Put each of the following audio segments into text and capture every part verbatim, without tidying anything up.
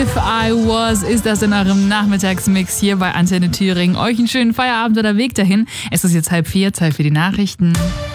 If I Was ist das in eurem Nachmittagsmix hier bei Antenne Thüringen. Euch einen schönen Feierabend oder Weg dahin. Es ist jetzt halb vier, Zeit für die Nachrichten.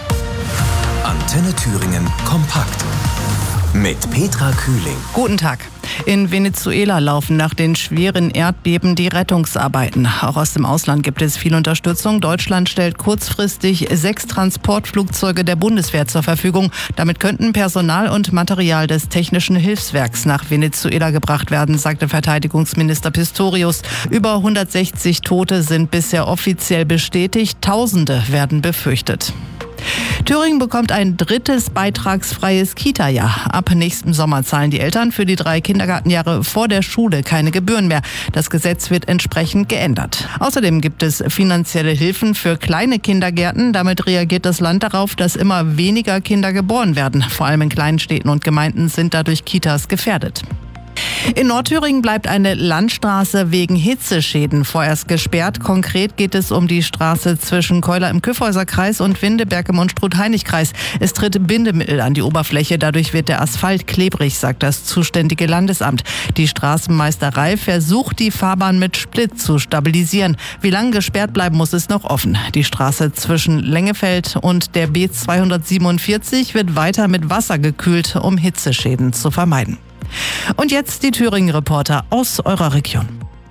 Antenne Thüringen kompakt mit Petra Kühling. Guten Tag. In Venezuela laufen nach den schweren Erdbeben die Rettungsarbeiten. Auch aus dem Ausland gibt es viel Unterstützung. Deutschland stellt kurzfristig sechs Transportflugzeuge der Bundeswehr zur Verfügung. Damit könnten Personal und Material des Technischen Hilfswerks nach Venezuela gebracht werden, sagte Verteidigungsminister Pistorius. Über hundertsechzig Tote sind bisher offiziell bestätigt. Tausende werden befürchtet. Thüringen bekommt ein drittes beitragsfreies Kita-Jahr. Ab nächstem Sommer zahlen die Eltern für die drei Kindergartenjahre vor der Schule keine Gebühren mehr. Das Gesetz wird entsprechend geändert. Außerdem gibt es finanzielle Hilfen für kleine Kindergärten. Damit reagiert das Land darauf, dass immer weniger Kinder geboren werden. Vor allem in kleinen Städten und Gemeinden sind dadurch Kitas gefährdet. In Nordthüringen bleibt eine Landstraße wegen Hitzeschäden vorerst gesperrt. Konkret geht es um die Straße zwischen Keuler im Kyffhäuserkreis und Windeberg im Unstrut-Heinig-Kreis. Es tritt Bindemittel an die Oberfläche, dadurch wird der Asphalt klebrig, sagt das zuständige Landesamt. Die Straßenmeisterei versucht, die Fahrbahn mit Split zu stabilisieren. Wie lange gesperrt bleiben muss, ist noch offen. Die Straße zwischen Lengefeld und der B zweihundertsiebenundvierzig wird weiter mit Wasser gekühlt, um Hitzeschäden zu vermeiden. Und jetzt die Thüringen-Reporter aus eurer Region.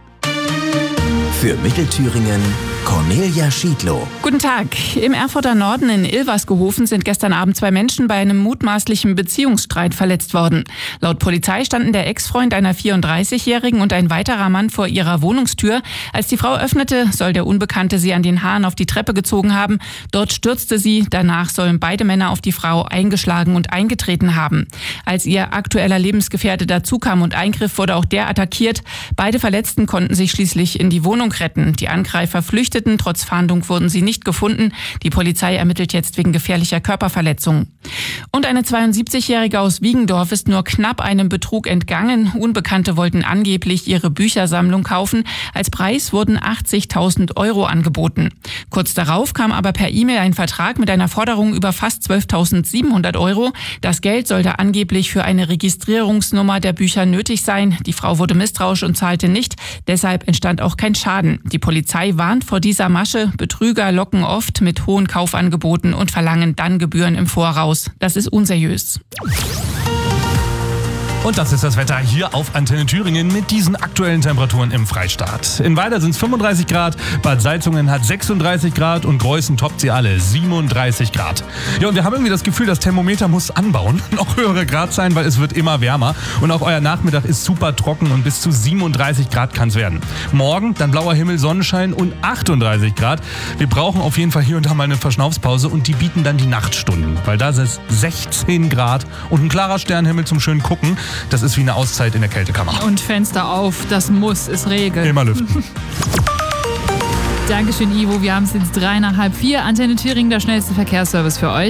Für Mittelthüringen Cornelia Schiedlow. Guten Tag. Im Erfurter Norden in Ilversgehofen sind gestern Abend zwei Menschen bei einem mutmaßlichen Beziehungsstreit verletzt worden. Laut Polizei standen der Ex-Freund einer vierunddreißigjährigen und ein weiterer Mann vor ihrer Wohnungstür. Als die Frau öffnete, soll der Unbekannte sie an den Haaren auf die Treppe gezogen haben. Dort stürzte sie. Danach sollen beide Männer auf die Frau eingeschlagen und eingetreten haben. Als ihr aktueller Lebensgefährte dazukam und eingriff, wurde auch der attackiert. Beide Verletzten konnten sich schließlich in die Wohnung retten. Die Angreifer flüchteten. Trotz Fahndung wurden sie nicht gefunden. Die Polizei ermittelt jetzt wegen gefährlicher Körperverletzung. Und eine zweiundsiebzigjährige aus Wiegendorf ist nur knapp einem Betrug entgangen. Unbekannte wollten angeblich ihre Büchersammlung kaufen. Als Preis wurden achtzigtausend Euro angeboten. Kurz darauf kam aber per E-Mail ein Vertrag mit einer Forderung über fast zwölftausendsiebenhundert Euro. Das Geld sollte angeblich für eine Registrierungsnummer der Bücher nötig sein. Die Frau wurde misstrauisch und zahlte nicht. Deshalb entstand auch kein Schaden. Die Polizei warnt vor dieser Masche. Betrüger locken oft mit hohen Kaufangeboten und verlangen dann Gebühren im Voraus. Das ist unseriös. Und das ist das Wetter hier auf Antenne Thüringen mit diesen aktuellen Temperaturen im Freistaat. In Weida sind es fünfunddreißig Grad, Bad Salzungen hat sechsunddreißig Grad und Greußen toppt sie alle, siebenunddreißig Grad. Ja, und wir haben irgendwie das Gefühl, das Thermometer muss anbauen, noch höhere Gradzahlen, weil es wird immer wärmer. Und auch euer Nachmittag ist super trocken und bis zu siebenunddreißig Grad kann es werden. Morgen dann blauer Himmel, Sonnenschein und achtunddreißig Grad. Wir brauchen auf jeden Fall hier und da mal eine Verschnaufspause und die bieten dann die Nachtstunden, weil da sind es sechzehn Grad und ein klarer Sternenhimmel zum schönen Gucken. Das ist wie eine Auszeit in der Kältekammer. Und Fenster auf, das muss, ist Regel. Immer lüften. Dankeschön, Ivo. Wir haben es jetzt drei nach halb vier. Antenne Thüringen, der schnellste Verkehrsservice für euch.